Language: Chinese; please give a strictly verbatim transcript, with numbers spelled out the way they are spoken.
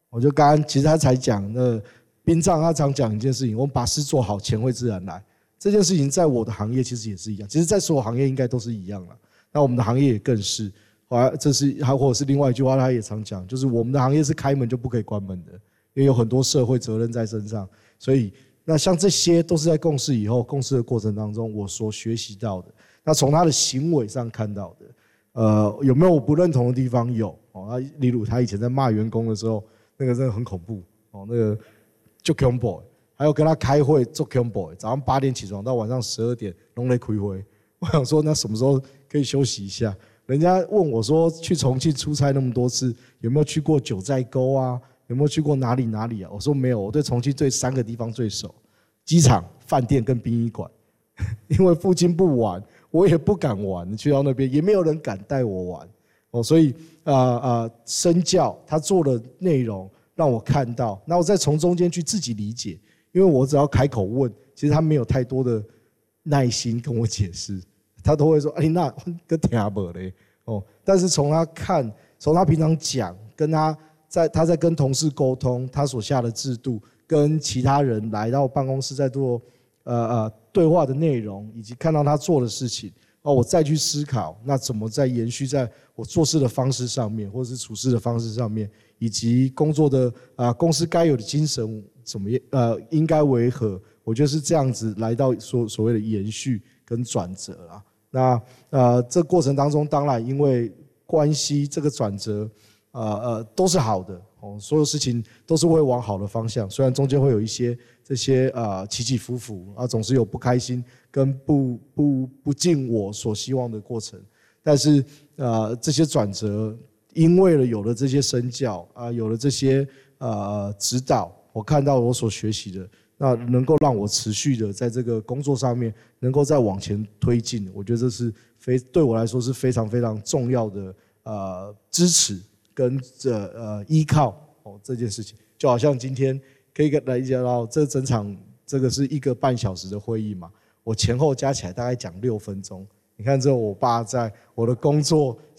我就刚刚其实他才讲，那殡葬他常讲一件事情，我们把事做好，钱会自然来。这件事情在我的行业其实也是一样，其实在所有行业应该都是一样了。那我们的行业也更是，这是还或者是另外一句话，他也常讲，就是我们的行业是开门就不可以关门的，因为有很多社会责任在身上。所以那像这些都是在共事以后，共事的过程当中我所学习到的。那从他的行为上看到的，呃，有没有我不认同的地方？有哦，例如他以前在骂员工的时候，那个真的很恐怖哦，那个就恐怖。还有跟他开会做 combo， 早上八点起床到晚上十二点拢在开会。我想说，那什么时候可以休息一下？人家问我说，去重庆出差那么多次，有没有去过九寨沟啊？有没有去过哪里哪里啊？我说没有，我对重庆对三个地方最熟：机场、饭店跟殡仪馆。因为附近不玩，我也不敢玩，去到那边也没有人敢带我玩哦。所以啊啊，身教他做的内容让我看到，那我再从中间去自己理解。因为我只要开口问，其实他没有太多的耐心跟我解释，他都会说：“哎，那个听不嘞哦。”但是从他看，从他平常讲，跟他在他在跟同事沟通，他所下的制度，跟其他人来到办公室在做呃呃对话的内容，以及看到他做的事情，哦，我再去思考，那怎么在延续在我做事的方式上面，或者是处事的方式上面，以及工作的啊、呃、公司该有的精神。怎么呃应该为何？我觉得是这样子来到所所谓的延续跟转折啊。那呃这过程当中，当然因为关系这个转折，呃呃都是好的哦，所有事情都是会往好的方向。虽然中间会有一些这些呃起起伏伏啊，总是有不开心跟不不不尽我所希望的过程，但是呃这些转折，因为了有了这些身教啊，有了这些呃指导。我看到我所学习的，那能够让我持续的在这个工作上面能够再往前推进，我觉得这是非对我来说是非常非常重要的呃支持跟这呃依靠哦这件事情，就好像今天可以来讲到这整场这个是一个半小时的会议嘛，我前后加起来大概讲六分钟，你看这我爸在我的工作。